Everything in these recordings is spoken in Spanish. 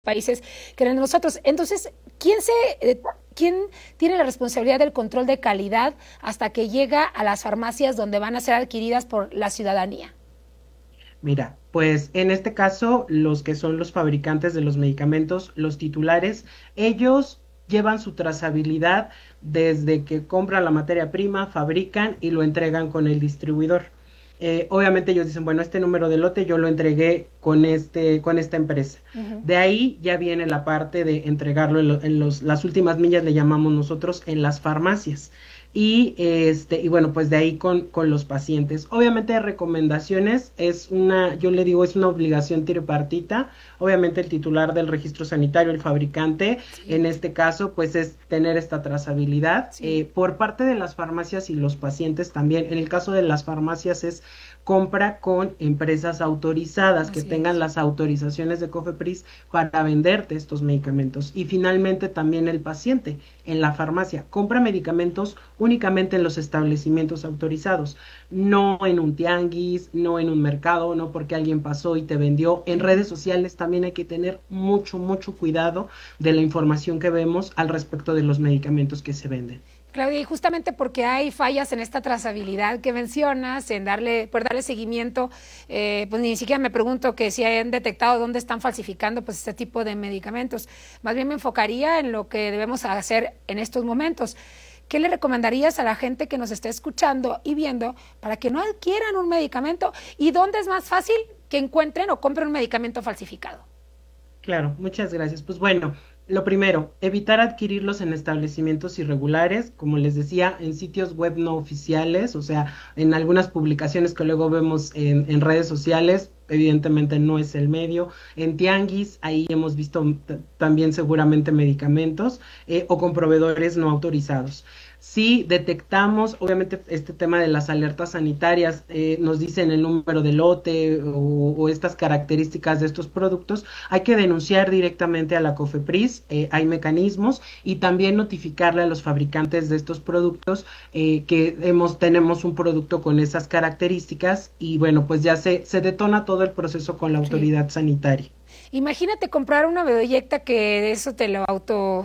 países que eran nosotros. Entonces, ¿quién tiene la responsabilidad del control de calidad hasta que llega a las farmacias donde van a ser adquiridas por la ciudadanía? Mira, pues en este caso, los que son los fabricantes de los medicamentos, los titulares, ellos llevan su trazabilidad desde que compran la materia prima, fabrican y lo entregan con el distribuidor. Obviamente ellos dicen, bueno, este número de lote yo lo entregué con esta empresa. Ujú. De ahí ya viene la parte de entregarlo las últimas millas, le llamamos nosotros, en las farmacias. Y bueno, pues de ahí con los pacientes. Obviamente recomendaciones yo le digo, es una obligación tripartita. Obviamente el titular del registro sanitario, el fabricante, Sí, en este caso, pues es tener esta trazabilidad. sí, Por parte de las farmacias y los pacientes también, en el caso de las farmacias es compra con empresas autorizadas que así tengan es. las autorizaciones de COFEPRIS para venderte estos medicamentos. Y finalmente también el paciente en la farmacia compra medicamentos únicamente en los establecimientos autorizados, no en un tianguis, no en un mercado, no porque alguien pasó y te vendió. En Ujú. redes sociales también hay que tener mucho, mucho cuidado de la información que vemos al respecto de los medicamentos que se venden. Claudia, y justamente porque hay fallas en esta trazabilidad que mencionas, en darle seguimiento, pues ni siquiera me pregunto que si han detectado dónde están falsificando pues este tipo de medicamentos. Más bien me enfocaría en lo que debemos hacer en estos momentos. ¿Qué le recomendarías a la gente que nos esté escuchando y viendo para que no adquieran un medicamento? ¿Y dónde es más fácil que encuentren o compren un medicamento falsificado? Claro, muchas gracias. Pues bueno, lo primero, evitar adquirirlos en establecimientos irregulares, como les decía, en sitios web no oficiales, o sea, en algunas publicaciones que luego vemos en redes sociales, evidentemente no es el medio. En tianguis, ahí hemos visto también seguramente medicamentos o con proveedores no autorizados. Si detectamos, obviamente, este tema de las alertas sanitarias, nos dicen el número de lote o estas características de estos productos, hay que denunciar directamente a la COFEPRIS, hay mecanismos y también notificarle a los fabricantes de estos productos tenemos un producto con esas características y bueno, pues ya se detona todo el proceso con la Sí. autoridad sanitaria. Imagínate comprar una bedoyecta que eso te lo auto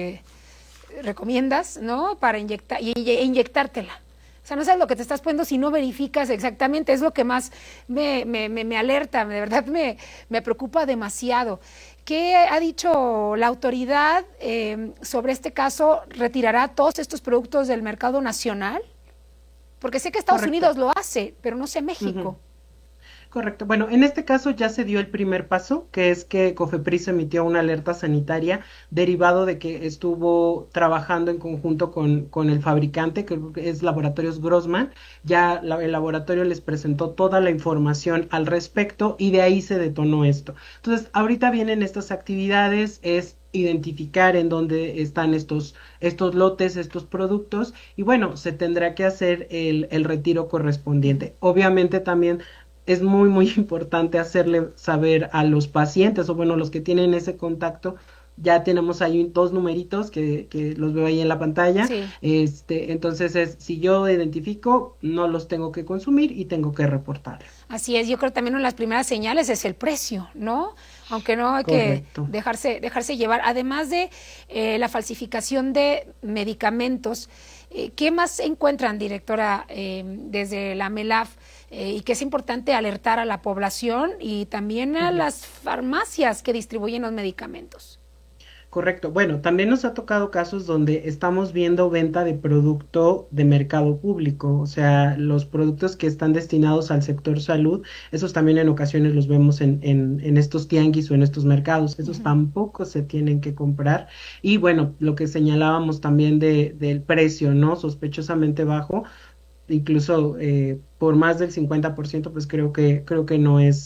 recomiendas, ¿no? Para inyectar e inyectártela. O sea, no sabes lo que te estás poniendo si no verificas exactamente. Es lo que más me alerta, de verdad me preocupa demasiado. ¿Qué ha dicho la autoridad sobre este caso? ¿Retirará todos estos productos del mercado nacional? Porque sé que Estados Correcto. Unidos lo hace, pero no sé Ujú. México. Correcto. Bueno, en este caso ya se dio el primer paso, que es que COFEPRIS emitió una alerta sanitaria derivado de que estuvo trabajando en conjunto con el fabricante, que es Laboratorios Grossman. Ya el laboratorio les presentó toda la información al respecto y de ahí se detonó esto. Entonces, ahorita vienen estas actividades, es identificar en dónde están estos lotes, estos productos, y bueno, se tendrá que hacer el retiro correspondiente. Obviamente también es muy, muy importante hacerle saber a los pacientes o bueno, los que tienen ese contacto. Ya tenemos ahí dos numeritos que los veo ahí en la pantalla. Sí. Entonces si yo identifico, no los tengo que consumir y tengo que reportar. Así es, yo creo también una de las primeras señales es el precio, ¿no? Aunque no hay que Correcto. dejarse llevar. Además de la falsificación de medicamentos, ¿qué más encuentran, directora, desde la MELAF? Y que es importante alertar a la población y también a Ujú. las farmacias que distribuyen los medicamentos. Correcto. Bueno, también nos ha tocado casos donde estamos viendo venta de producto de mercado público, o sea, los productos que están destinados al sector salud, esos también en ocasiones los vemos en estos tianguis o en estos mercados, esos Ujú. tampoco se tienen que comprar. Y bueno, lo que señalábamos también del precio, ¿no? Sospechosamente bajo, incluso por más del 50%, pues creo que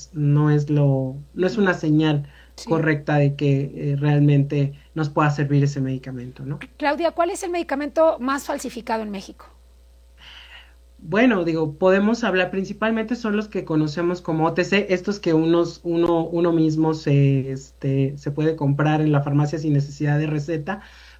no es una señal Sí. correcta de que realmente nos pueda servir ese medicamento, ¿no? Claudia, ¿cuál es el medicamento más falsificado en México? Bueno, digo, podemos hablar, principalmente son los que conocemos como OTC, estos que uno mismo se puede comprar en la farmacia sin necesidad de receta,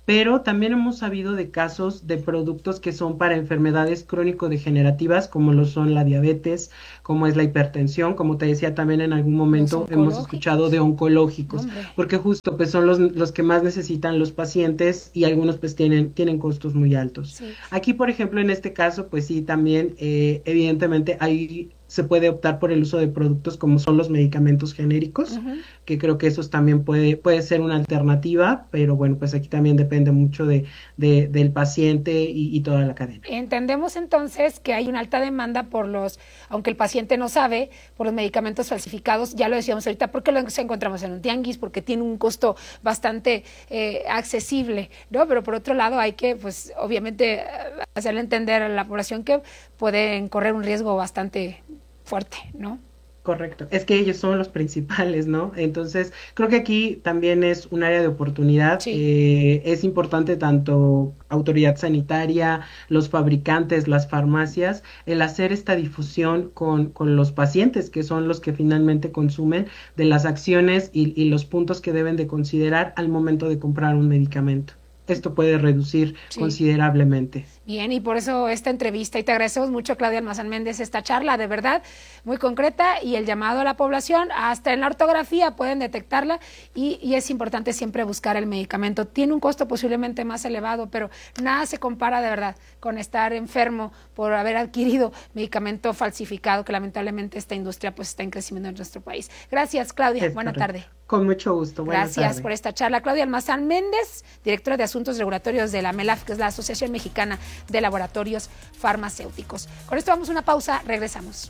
pero también hemos sabido de casos de productos que son para enfermedades crónico-degenerativas, como lo son la diabetes, como es la hipertensión, como te decía también en algún momento hemos escuchado de oncológicos, porque justo pues son los que más necesitan los pacientes y algunos pues tienen costos muy altos. Sí. Aquí, por ejemplo, en este caso, pues sí, también evidentemente se puede optar por el uso de productos como son los medicamentos genéricos, que creo que esos también puede ser una alternativa, pero bueno, pues aquí también depende mucho del paciente y toda la cadena. Entendemos entonces que hay una alta demanda aunque el paciente no sabe, por los medicamentos falsificados, ya lo decíamos ahorita, porque los encontramos en un tianguis, porque tiene un costo bastante accesible, ¿no? Pero por otro lado hay que, pues, obviamente, hacerle entender a la población que pueden correr un riesgo bastante fuerte, ¿no? Correcto, es que ellos son los principales, ¿no? Entonces, creo que aquí también es un área de oportunidad. Sí. Es importante tanto autoridad sanitaria, los fabricantes, las farmacias, el hacer esta difusión con los pacientes, que son los que finalmente consumen, de las acciones y los puntos que deben de considerar al momento de comprar un medicamento. Esto puede reducir considerablemente. Bien, y por eso esta entrevista, y te agradecemos mucho, Claudia Almazán Méndez, esta charla de verdad muy concreta, y el llamado a la población, hasta en la ortografía pueden detectarla, y es importante siempre buscar el medicamento. Tiene un costo posiblemente más elevado, pero nada se compara de verdad con estar enfermo por haber adquirido medicamento falsificado, que lamentablemente esta industria pues está en crecimiento en nuestro país. Gracias, Claudia. Buena tarde. Con mucho gusto. Gracias por esta charla. Claudia Almazán Méndez, directora de Asuntos Regulatorios de la MELAF, que es la Asociación Mexicana de Laboratorios Farmacéuticos. Con esto vamos a una pausa, regresamos.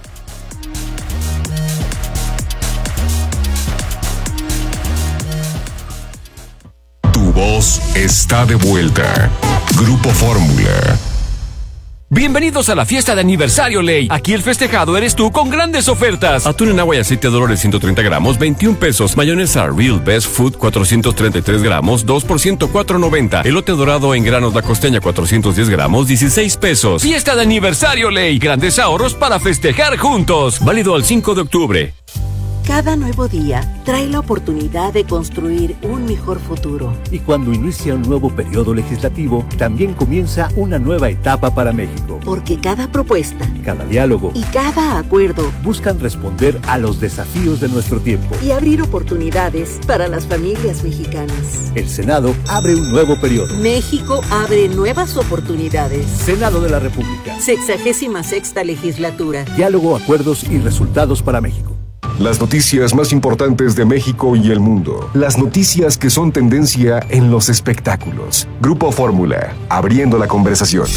Tu voz está de vuelta. Grupo Fórmula. Bienvenidos a la fiesta de aniversario Ley. Aquí el festejado eres tú con grandes ofertas. Atún en agua y aceite Dolores 130 gramos, 21 pesos. Mayonesa Real Best Food 433 gramos, 2 por 104.90. Elote dorado en granos La Costeña 410 gramos, 16 pesos. Fiesta de aniversario Ley. Grandes ahorros para festejar juntos. Válido al 5 de octubre. Cada nuevo día trae la oportunidad de construir un mejor futuro. Y cuando inicia un nuevo periodo legislativo, también comienza una nueva etapa para México. Porque cada propuesta, cada diálogo y cada acuerdo buscan responder a los desafíos de nuestro tiempo y abrir oportunidades para las familias mexicanas. El Senado abre un nuevo periodo. México abre nuevas oportunidades. Senado de la República. 66ª legislatura. Diálogo, acuerdos y resultados para México. Las noticias más importantes de México y el mundo. Las noticias que son tendencia en los espectáculos. Grupo Fórmula, abriendo la conversación.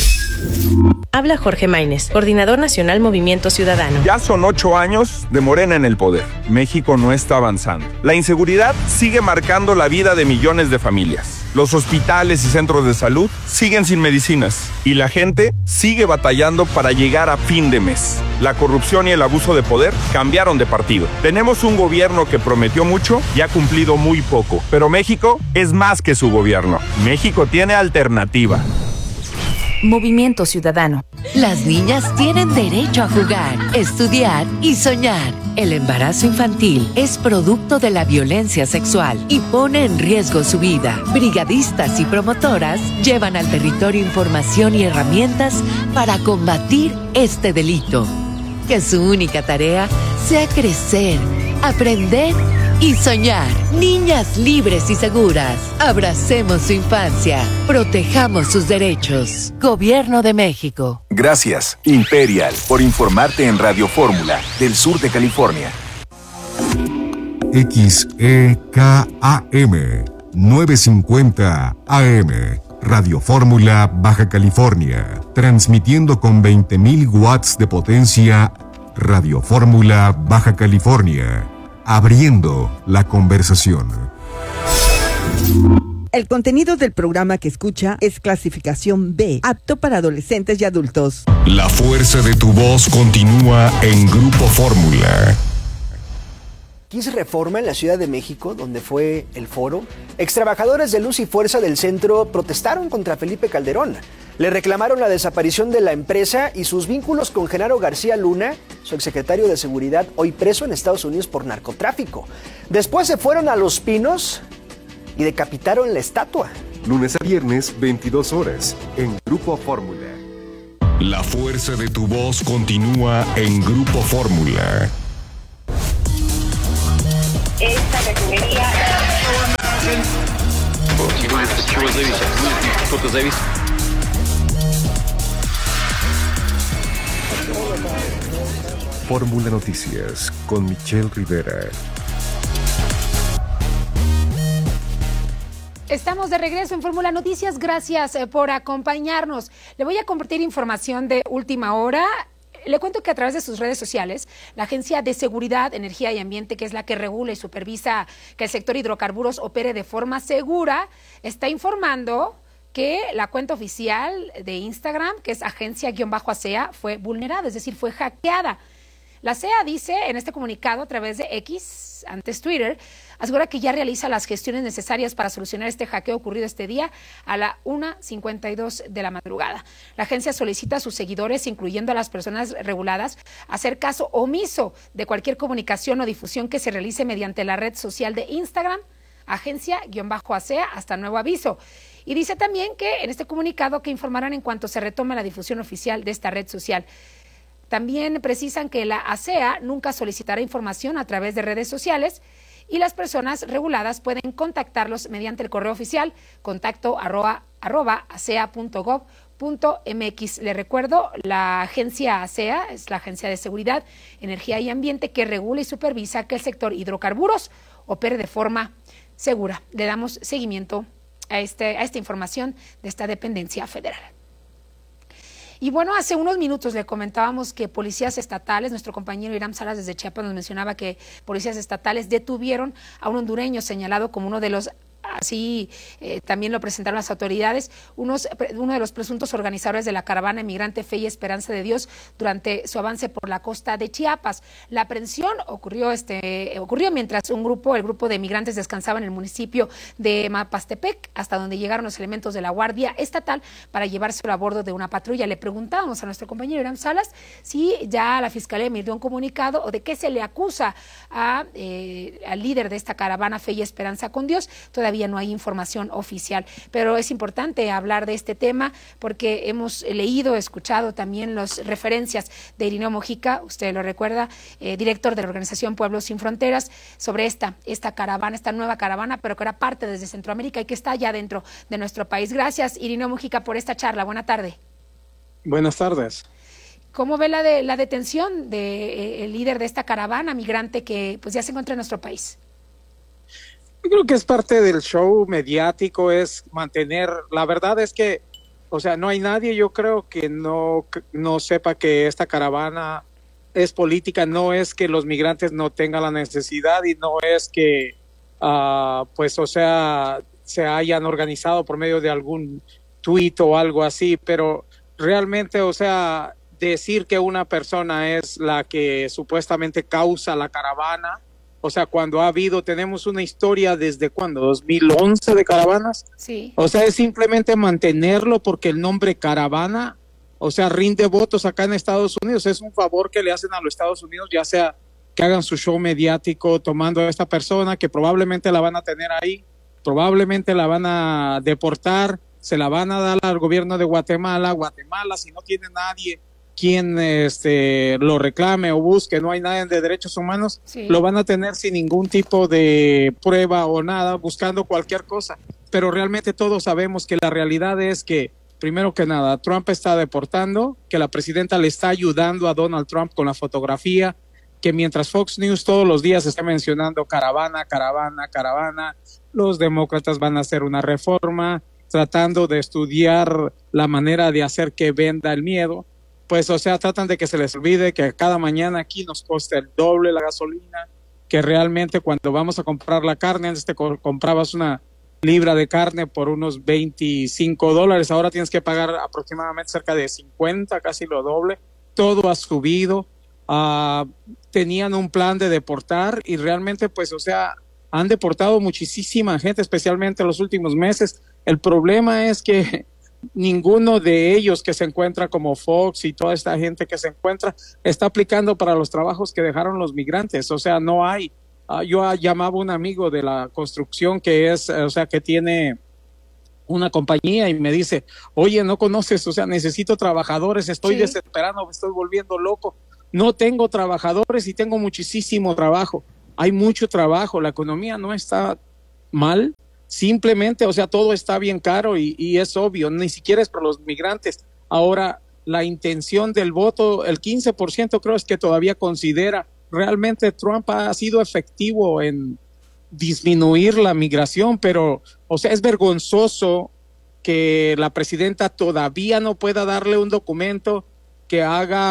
Habla Jorge Maínez, coordinador nacional Movimiento Ciudadano. Ya son 8 años de Morena en el poder. México no está avanzando. La inseguridad sigue marcando la vida de millones de familias. Los hospitales y centros de salud siguen sin medicinas. Y la gente sigue batallando para llegar a fin de mes. La corrupción y el abuso de poder cambiaron de partido. Tenemos un gobierno que prometió mucho y ha cumplido muy poco. Pero México es más que su gobierno. México tiene alternativa. Movimiento Ciudadano. Las niñas tienen derecho a jugar, estudiar y soñar. El embarazo infantil es producto de la violencia sexual y pone en riesgo su vida. Brigadistas y promotoras llevan al territorio información y herramientas para combatir este delito. Que su única tarea sea crecer, aprender y soñar. Niñas libres y seguras. Abracemos su infancia. Protejamos sus derechos. Gobierno de México. Gracias, Imperial, por informarte en Radio Fórmula, del sur de California. XEKAM 950 AM. Radio Fórmula, Baja California. Transmitiendo con 20.000 watts de potencia. Radio Fórmula, Baja California. Abriendo la conversación. El contenido del programa que escucha es clasificación B, apto para adolescentes y adultos. La fuerza de tu voz continúa en Grupo Fórmula. 15 Reforma en la Ciudad de México, donde fue el foro, extrabajadores de Luz y Fuerza del centro protestaron contra Felipe Calderón. Le reclamaron la desaparición de la empresa y sus vínculos con Genaro García Luna, su exsecretario de Seguridad, hoy preso en Estados Unidos por narcotráfico. Después se fueron a Los Pinos y decapitaron la estatua. Lunes a viernes, 22 horas, en Grupo Fórmula. La fuerza de tu voz continúa en Grupo Fórmula. Esta refinería... Fórmula Noticias con Michelle Rivera. Estamos de regreso en Fórmula Noticias. Gracias por acompañarnos. Le voy a compartir información de última hora. Le cuento que a través de sus redes sociales, la Agencia de Seguridad, Energía y Ambiente, que es la que regula y supervisa que el sector hidrocarburos opere de forma segura, está informando que la cuenta oficial de Instagram, que es agencia-ASEA, fue vulnerada, es decir, fue hackeada. La CEA dice en este comunicado a través de X, antes Twitter, asegura que ya realiza las gestiones necesarias para solucionar este hackeo ocurrido este día a la 1:52 de la madrugada. La agencia solicita a sus seguidores, incluyendo a las personas reguladas, hacer caso omiso de cualquier comunicación o difusión que se realice mediante la red social de Instagram, agencia-ASEA, hasta nuevo aviso. Y dice también que en este comunicado que informarán en cuanto se retome la difusión oficial de esta red social. También precisan que la ASEA nunca solicitará información a través de redes sociales y las personas reguladas pueden contactarlos mediante el correo oficial contacto@asea.gov.mx. Le recuerdo, la agencia ASEA es la Agencia de Seguridad, Energía y Ambiente que regula y supervisa que el sector hidrocarburos opere de forma segura. Le damos seguimiento a esta información de esta dependencia federal. Y bueno, hace unos minutos le comentábamos que policías estatales, nuestro compañero Iram Salas desde Chiapas nos mencionaba que policías estatales detuvieron a un hondureño señalado como uno de los, así también lo presentaron las autoridades, uno de los presuntos organizadores de la caravana emigrante Fe y Esperanza de Dios durante su avance por la costa de Chiapas. La aprehensión ocurrió mientras el grupo de migrantes descansaba en el municipio de Mapastepec, hasta donde llegaron los elementos de la Guardia Estatal para llevárselo a bordo de una patrulla. Le preguntábamos a nuestro compañero Iram Salas si ya la Fiscalía emitió un comunicado o de qué se le acusa al líder de esta caravana Fe y Esperanza con Dios. Todavía no hay información oficial, pero es importante hablar de este tema porque hemos leído, escuchado también las referencias de Irineo Mojica, usted lo recuerda, director de la organización Pueblos Sin Fronteras, sobre esta caravana, esta nueva caravana, pero que era parte desde Centroamérica y que está ya dentro de nuestro país. Gracias, Irineo Mojica, por esta charla. Buena tarde. Buenas tardes. ¿Cómo ve la detención del líder de esta caravana migrante que pues ya se encuentra en nuestro país? Yo creo que es parte del show mediático, es mantener, la verdad es que, o sea, no hay nadie, yo creo que no sepa que esta caravana es política, no es que los migrantes no tengan la necesidad y no es que, pues, o sea, se hayan organizado por medio de algún tuit o algo así, pero realmente, o sea, decir que una persona es la que supuestamente causa la caravana, o sea, cuando tenemos una historia desde cuándo, 2011 de caravanas. Sí. O sea, es simplemente mantenerlo porque el nombre caravana, o sea, rinde votos acá en Estados Unidos. Es un favor que le hacen a los Estados Unidos, ya sea que hagan su show mediático tomando a esta persona que probablemente la van a tener ahí, probablemente la van a deportar, se la van a dar al gobierno de Guatemala. Guatemala, si no tiene nadie quien lo reclame o busque, no hay nadie de derechos humanos, sí, lo van a tener sin ningún tipo de prueba o nada, buscando cualquier cosa. Pero realmente todos sabemos que la realidad es que, primero que nada, Trump está deportando, que la presidenta le está ayudando a Donald Trump con la fotografía, que mientras Fox News todos los días está mencionando caravana, los demócratas van a hacer una reforma, tratando de estudiar la manera de hacer que venda el miedo. Pues, o sea, tratan de que se les olvide que cada mañana aquí nos cuesta el doble la gasolina, que realmente cuando vamos a comprar la carne, antes te comprabas una libra de carne por unos $25, ahora tienes que pagar aproximadamente cerca de 50, casi lo doble. Todo ha subido, tenían un plan de deportar y realmente, pues, o sea, han deportado muchísima gente, especialmente en los últimos meses. El problema es que ninguno de ellos que se encuentra como Fox y toda esta gente que se encuentra está aplicando para los trabajos que dejaron los migrantes. O sea, no hay. Yo llamaba a un amigo de la construcción que es, o sea, que tiene una compañía y me dice, oye, no conoces, o sea, necesito trabajadores, estoy desesperado, me estoy volviendo loco, no tengo trabajadores y tengo muchísimo trabajo, hay mucho trabajo, la economía no está mal, simplemente, o sea, todo está bien caro y es obvio, ni siquiera es para los migrantes. Ahora, la intención del voto, el 15% creo es que todavía considera, realmente Trump ha sido efectivo en disminuir la migración, pero, o sea, es vergonzoso que la presidenta todavía no pueda darle un documento que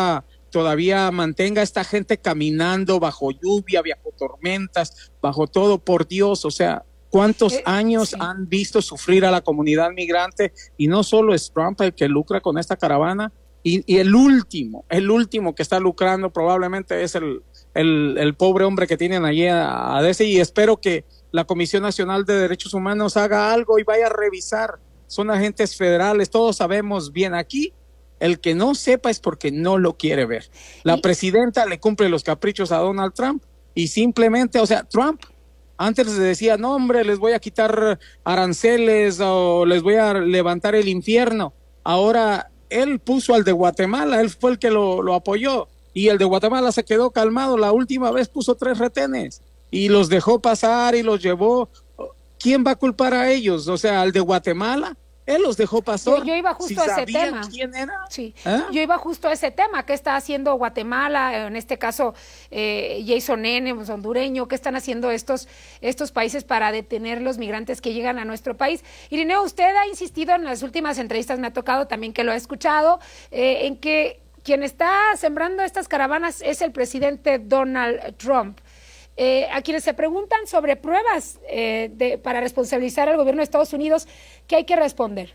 todavía mantenga a esta gente caminando bajo lluvia, bajo tormentas, bajo todo, por Dios, o sea, ¿cuántos años han visto sufrir a la comunidad migrante? Y no solo es Trump el que lucra con esta caravana, y el último que está lucrando probablemente es el pobre hombre que tienen allí a DC, y espero que la Comisión Nacional de Derechos Humanos haga algo y vaya a revisar. Son agentes federales, todos sabemos bien aquí. El que no sepa es porque no lo quiere ver. La presidenta le cumple los caprichos a Donald Trump y simplemente, o sea, Trump antes les decía, no hombre, les voy a quitar aranceles o les voy a levantar el infierno. Ahora él puso al de Guatemala, él fue el que lo apoyó. Y el de Guatemala se quedó calmado. La última vez puso 3 retenes y los dejó pasar y los llevó. ¿Quién va a culpar a ellos? O sea, al de Guatemala, él los dejó pasar. Yo iba justo a ese tema. ¿Quién era? Sí. Yo iba justo a ese tema. ¿Qué está haciendo Guatemala? En este caso, Jason N., hondureño. ¿Qué están haciendo estos países para detener los migrantes que llegan a nuestro país? Irineo, usted ha insistido en las últimas entrevistas, me ha tocado también que lo ha escuchado, en que quien está sembrando estas caravanas es el presidente Donald Trump. A quienes se preguntan sobre pruebas para responsabilizar al gobierno de Estados Unidos, ¿qué hay que responder?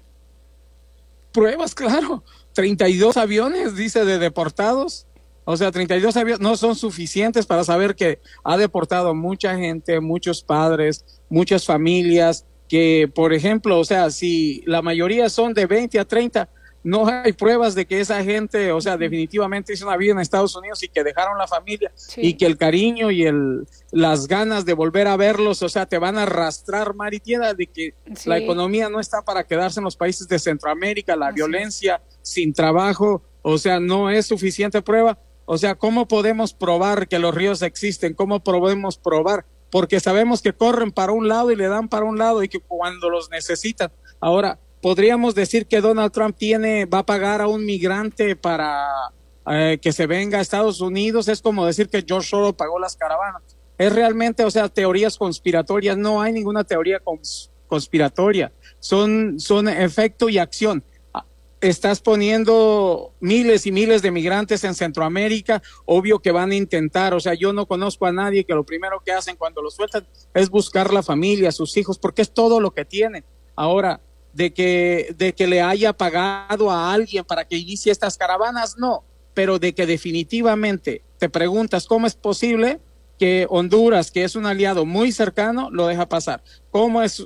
Pruebas, claro. 32 aviones, dice, de deportados. O sea, 32 aviones no son suficientes para saber que ha deportado mucha gente, muchos padres, muchas familias, que, por ejemplo, o sea, si la mayoría son de 20 a 30, no hay pruebas de que esa gente, o sea, definitivamente hizo una vida en Estados Unidos y que dejaron la familia, y que el cariño y las ganas de volver a verlos, o sea, te van a arrastrar mar y tierra, de que la economía no está para quedarse en los países de Centroamérica, la violencia, sin trabajo, o sea, no es suficiente prueba. O sea, ¿cómo podemos probar que los ríos existen? ¿Cómo podemos probar? Porque sabemos que corren para un lado y le dan para un lado y que cuando los necesitan. Ahora, podríamos decir que Donald Trump va a pagar a un migrante para que se venga a Estados Unidos. Es como decir que George Soros pagó las caravanas. Es realmente, o sea, teorías conspiratorias. No hay ninguna teoría conspiratoria. Son efecto y acción. Estás poniendo miles y miles de migrantes en Centroamérica, obvio que van a intentar, o sea, yo no conozco a nadie que lo primero que hacen cuando los sueltan es buscar la familia, a sus hijos, porque es todo lo que tienen. Ahora, de que le haya pagado a alguien para que inicie estas caravanas, no, pero de que definitivamente te preguntas cómo es posible que Honduras, que es un aliado muy cercano, lo deja pasar. ¿Cómo es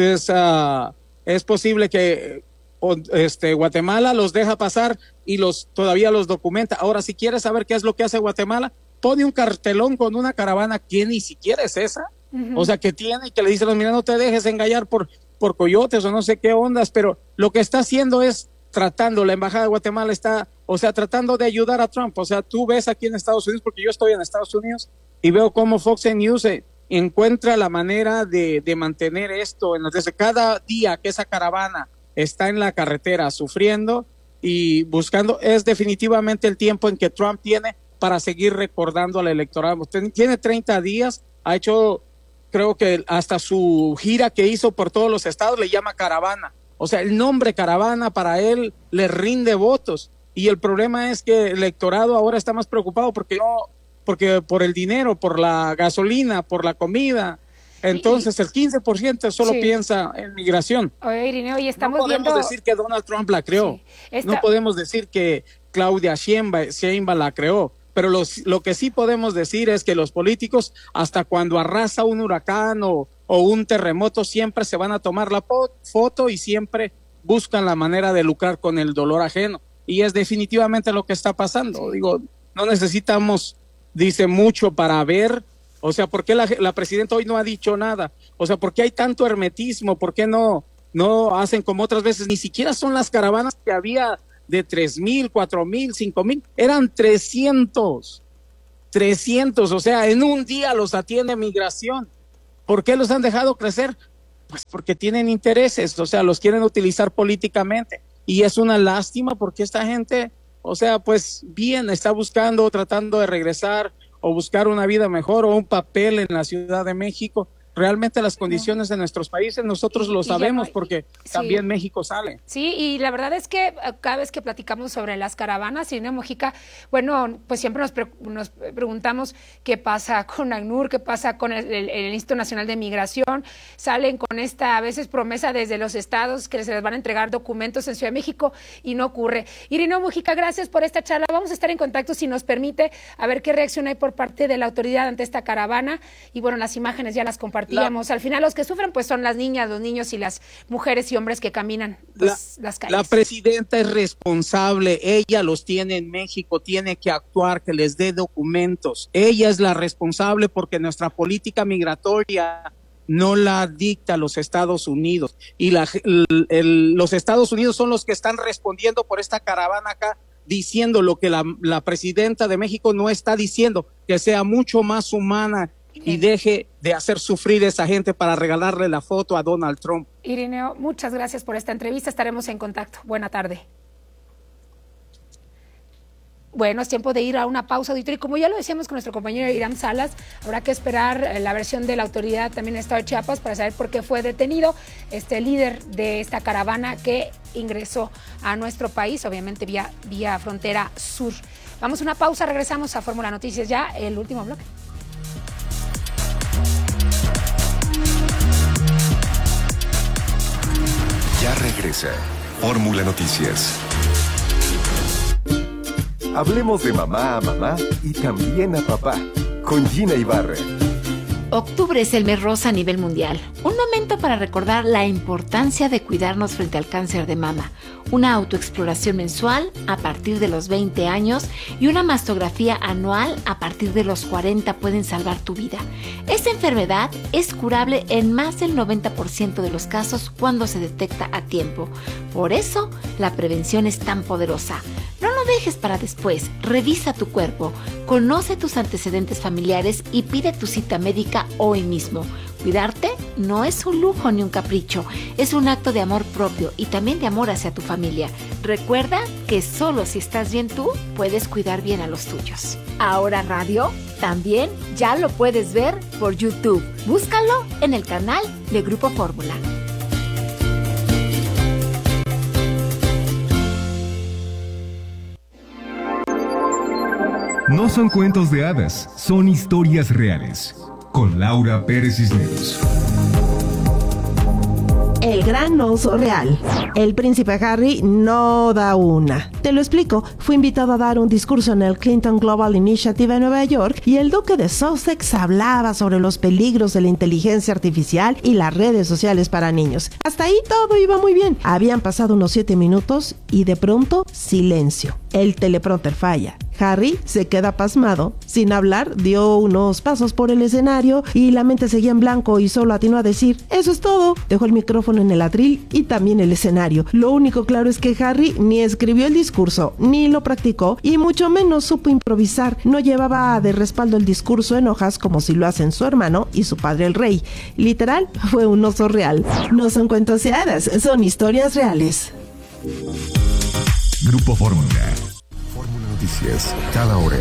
posible que Guatemala los deja pasar y todavía los documenta? Ahora, si quieres saber qué es lo que hace Guatemala, pone un cartelón con una caravana que ni siquiera es esa, o sea, que tiene y que le dice a los mira, no te dejes engañar por coyotes o no sé qué ondas, pero lo que está haciendo es la embajada de Guatemala está, o sea, tratando de ayudar a Trump. O sea, tú ves aquí en Estados Unidos, porque yo estoy en Estados Unidos y veo cómo Fox News encuentra la manera de mantener esto. Desde cada día que esa caravana está en la carretera sufriendo y buscando, es definitivamente el tiempo en que Trump tiene para seguir recordando al electorado. Tiene 30 días, ha hecho, creo que hasta su gira que hizo por todos los estados le llama caravana. O sea, el nombre caravana para él le rinde votos. Y el problema es que el electorado ahora está más preocupado porque por el dinero, por la gasolina, por la comida. Entonces el 15% solo piensa en migración. Oye, Irineo, y estamos no podemos decir que Donald Trump la creó. No podemos decir que Claudia Sheinbaum la creó. Pero lo que sí podemos decir es que los políticos, hasta cuando arrasa un huracán o un terremoto, siempre se van a tomar la foto y siempre buscan la manera de lucrar con el dolor ajeno. Y es definitivamente lo que está pasando. Digo, no necesitamos, dice, mucho para ver. O sea, ¿por qué la presidenta hoy no ha dicho nada? O sea, ¿por qué hay tanto hermetismo? ¿Por qué no no hacen como otras veces, ni siquiera son las caravanas que había de 3,000, 4,000, 5,000, eran 300, o sea, en un día los atiende migración. ¿Por qué los han dejado crecer? Pues porque tienen intereses, o sea, los quieren utilizar políticamente, y es una lástima porque esta gente, o sea, pues bien, está buscando, tratando de regresar o buscar una vida mejor o un papel en la Ciudad de México. Realmente las condiciones de nuestros países nosotros lo sabemos porque también México sale. Sí, y la verdad es que cada vez que platicamos sobre las caravanas, Irineo Mojica, bueno, pues siempre nos preguntamos qué pasa con ACNUR, qué pasa con el Instituto Nacional de Migración. Salen con esta a veces promesa desde los estados que se les van a entregar documentos en Ciudad de México y no ocurre. Irineo Mojica, gracias por esta charla. Vamos a estar en contacto, si nos permite, a ver qué reacción hay por parte de la autoridad ante esta caravana. Y bueno, las imágenes ya las compartimos. Al final los que sufren pues son las niñas, los niños y las mujeres y hombres que caminan pues, las calles. La presidenta es responsable, ella los tiene en México, tiene que actuar, que les dé documentos. Ella es la responsable porque nuestra política migratoria no la dicta los Estados Unidos. Y los Estados Unidos son los que están respondiendo por esta caravana acá, diciendo lo que la presidenta de México no está diciendo, que sea mucho más humana y deje de hacer sufrir a esa gente para regalarle la foto a Donald Trump. Irineo, muchas gracias por esta entrevista. Estaremos en contacto. Buena tarde. Bueno, es tiempo de ir a una pausa auditoria. Y como ya lo decíamos con nuestro compañero Irán Salas, habrá que esperar la versión de la autoridad también en el estado de Chiapas para saber por qué fue detenido este líder de esta caravana que ingresó a nuestro país, obviamente vía frontera sur. Vamos a una pausa, regresamos a Fórmula Noticias, ya el último bloque. Ya regresa Fórmula Noticias. Hablemos de mamá a mamá y también a papá, con Gina Ibarra. Octubre es el mes rosa a nivel mundial. Un momento para recordar la importancia de cuidarnos frente al cáncer de mama. Una autoexploración mensual a partir de los 20 años y una mastografía anual a partir de los 40 pueden salvar tu vida. Esta enfermedad es curable en más del 90% de los casos cuando se detecta a tiempo. Por eso, la prevención es tan poderosa. No lo dejes para después. Revisa tu cuerpo, conoce tus antecedentes familiares y pide tu cita médica hoy mismo. Cuidarte no es un lujo ni un capricho, es un acto de amor propio y también de amor hacia tu familia. Recuerda que solo si estás bien tú, puedes cuidar bien a los tuyos. Ahora Radio también ya lo puedes ver por YouTube. Búscalo en el canal de Grupo Fórmula. No son cuentos de hadas, son historias reales. Con Laura Pérez Cisneros. El gran oso real. El príncipe Harry no da una. Te lo explico. Fue invitado a dar un discurso en el Clinton Global Initiative en Nueva York y el duque de Sussex hablaba sobre los peligros de la inteligencia artificial y las redes sociales para niños. Hasta ahí todo iba muy bien. Habían pasado unos 7 minutos y de pronto silencio. El teleprompter falla. Harry se queda pasmado, sin hablar, dio unos pasos por el escenario y la mente seguía en blanco y solo atinó a decir, eso es todo. Dejó el micrófono en el atril y también el escenario. Lo único claro es que Harry ni escribió el discurso, ni lo practicó y mucho menos supo improvisar. No llevaba de respaldo el discurso en hojas como si lo hacen su hermano y su padre el rey. Literal, fue un oso real. No son cuentos de hadas, son historias reales. Grupo Fórmula. Fórmula Noticias, cada hora.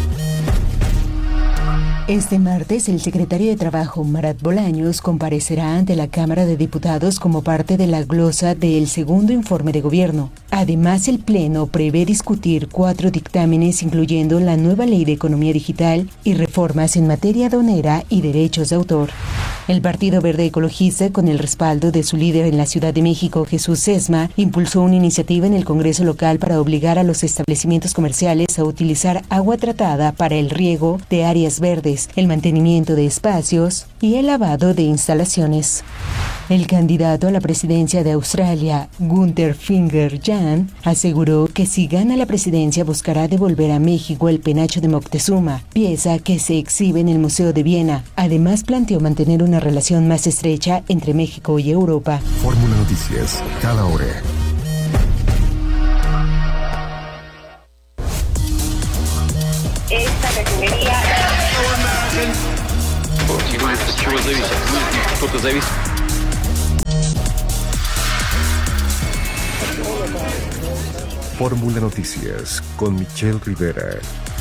Este martes, el secretario de Trabajo, Marat Bolaños, comparecerá ante la Cámara de Diputados como parte de la glosa del segundo informe de gobierno. Además, el Pleno prevé discutir 4 dictámenes, incluyendo la nueva Ley de Economía Digital y reformas en materia aduanera y derechos de autor. El Partido Verde Ecologista, con el respaldo de su líder en la Ciudad de México, Jesús Sesma, impulsó una iniciativa en el Congreso local para obligar a los establecimientos comerciales a utilizar agua tratada para el riego de áreas verdes. exteriores, el mantenimiento de espacios y el lavado de instalaciones. El candidato a la presidencia de Australia, Gunther Finger-Jan, aseguró que si gana la presidencia buscará devolver a México el penacho de Moctezuma, pieza que se exhibe en el Museo de Viena. Además, planteó mantener una relación más estrecha entre México y Europa. Fórmula Noticias, cada hora. Esta refinería... Fórmula Noticias con Michelle Rivera.